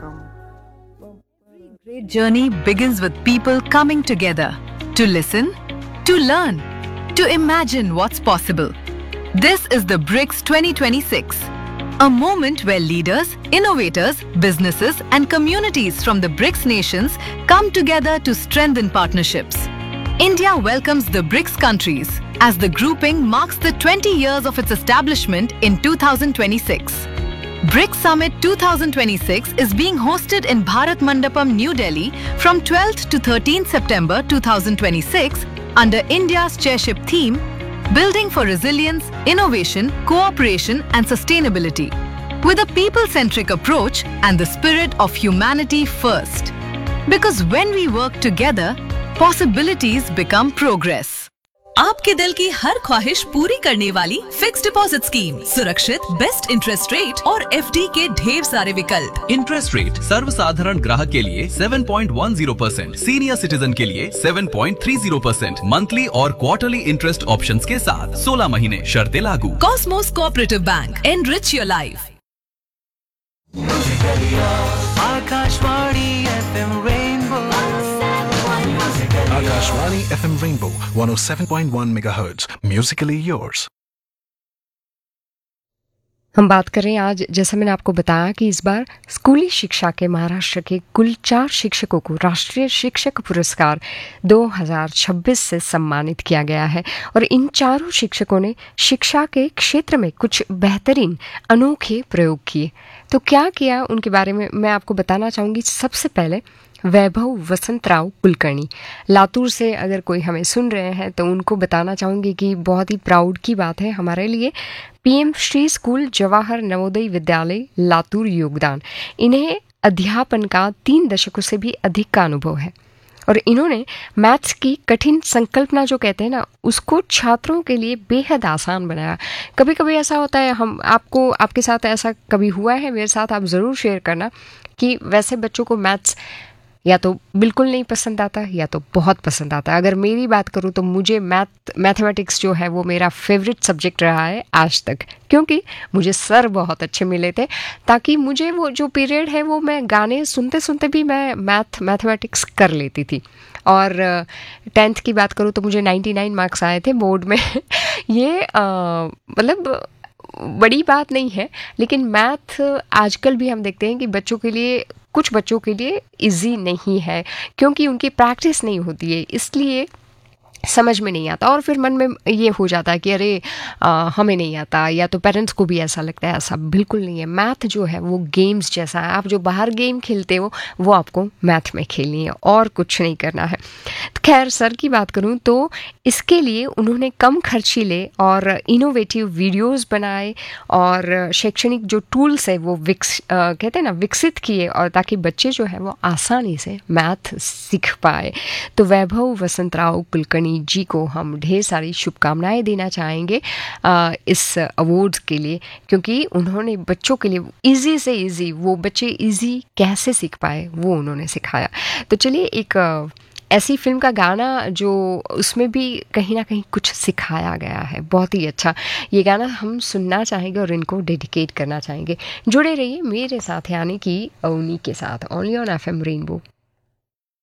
Great journey begins with people coming together to listen, to learn, to imagine what's possible. This is the BRICS 2026, a moment where leaders, innovators, businesses and communities from the BRICS nations come together to strengthen partnerships. India welcomes the BRICS countries as the grouping marks the 20 years of its establishment in 2026. BRICS Summit 2026 is being hosted in Bharat Mandapam, New Delhi from 12th to 13th September 2026 under India's chairship theme, Building for Resilience, Innovation, Cooperation and Sustainability, with a people-centric approach and the spirit of humanity first. Because when we work together, possibilities become progress. आपके दिल की हर ख्वाहिश पूरी करने वाली fix deposit scheme, सुरक्षित, best interest rate और FD के ढेर सारे विकल्प। इंटरेस्ट रेट सर्वसाधारण ग्राहक के लिए 7.10%, सीनियर सिटीजन के लिए 7.30%, मंथली और क्वार्टरली इंटरेस्ट ऑप्शंस के साथ 16 महीने शर्तें लागू। Cosmos cooperative bank, enrich your life. Akashvani FM Rainbow 107.1 MHz, musically yours. हम बात करें आज, जैसा मैंने आपको बताया कि इस बार स्कूली शिक्षा के महाराष्ट्र के कुल 4 शिक्षकों को राष्ट्रीय शिक्षक पुरस्कार 2026 से सम्मानित किया गया है और इन चारों शिक्षकों ने शिक्षा के क्षेत्र में कुछ बेहतरीन अनोखे प्रयोग किए। तो क्या किया उनके बारे में मैं आपको बताना चाहूँगी। सबसे पहले वैभव वसंतराव कुलकर्णी, लातूर से अगर कोई हमें सुन रहे हैं तो उनको बताना चाहूँगी कि बहुत ही प्राउड की बात है हमारे लिए। पीएम श्री स्कूल जवाहर नवोदय विद्यालय लातूर योगदान, इन्हें अध्यापन का 3 दशकों से भी अधिक का अनुभव है और इन्होंने मैथ्स की कठिन संकल्पना जो कहते हैं ना, उसको छात्रों के लिए बेहद आसान बनाया। कभी कभी ऐसा होता है, हम आपको आपके साथ ऐसा कभी हुआ है, मेरे साथ आप ज़रूर शेयर करना कि वैसे बच्चों को मैथ्स या तो बिल्कुल नहीं पसंद आता या तो बहुत पसंद आता। अगर मेरी बात करूँ तो मुझे मैथमेटिक्स जो है वो मेरा फेवरेट सब्जेक्ट रहा है आज तक, क्योंकि मुझे सर बहुत अच्छे मिले थे, ताकि मुझे वो जो पीरियड है वो मैं गाने सुनते सुनते भी मैं मैथमेटिक्स कर लेती थी। और 10th की बात करूँ तो मुझे 99 मार्क्स आए थे बोर्ड में ये मतलब बड़ी बात नहीं है, लेकिन मैथ आजकल भी हम देखते हैं कि कुछ बच्चों के लिए इजी नहीं है, क्योंकि उनकी प्रैक्टिस नहीं होती है, इसलिए समझ में नहीं आता और फिर मन में ये हो जाता है कि अरे हमें नहीं आता, या तो पेरेंट्स को भी ऐसा लगता है। ऐसा बिल्कुल नहीं है। मैथ जो है वो गेम्स जैसा है, आप जो बाहर गेम खेलते हो वो आपको मैथ में खेलनी है और कुछ नहीं करना है। तो खैर, सर की बात करूँ तो इसके लिए उन्होंने कम खर्चीले और इनोवेटिव वीडियोस बनाए और शैक्षणिक जो टूल्स है वो कहते हैं ना विकसित किए, और ताकि बच्चे जो है वो आसानी से मैथ सीख पाए। तो वैभव वसंतराव कुलकर्णी जी को हम ढेर सारी शुभकामनाएं देना चाहेंगे इस अवार्ड्स के लिए, क्योंकि उन्होंने बच्चों के लिए इजी से इजी, वो बच्चे इजी कैसे सीख पाए वो उन्होंने सिखाया। तो चलिए एक ऐसी फिल्म का गाना जो उसमें भी कहीं ना कहीं कुछ सिखाया गया है, बहुत ही अच्छा, ये गाना हम सुनना चाहेंगे और इनको डेडिकेट करना चाहेंगे। जुड़े रहिए मेरे साथ, यानी कि अवनी के साथ, ओनली ऑन FM रेनबो